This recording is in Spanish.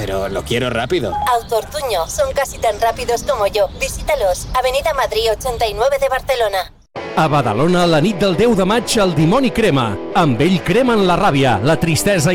pero lo quiero rápido. Autoortuño, son casi tan rápidos como yo. Visítalos, Avenida Madrid 89 de Barcelona. A Badalona, la nit del 10 de maig, el dimoni crema. Amb ell cremen la ràbia, la tristesa